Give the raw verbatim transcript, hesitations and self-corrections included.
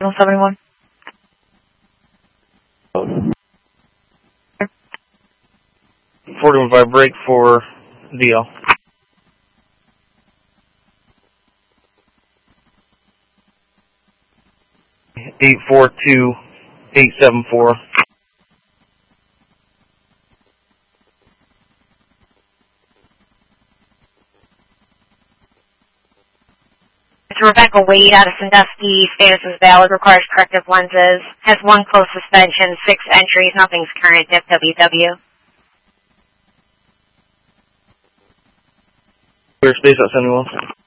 seventy-one. forty-one five break for D L. eight four two eight seven four. Rebecca Wade out of Sandusky, status is valid, requires corrective lenses, has one closed suspension, six entries, nothing's current, F W W. Clear space at seventy-one.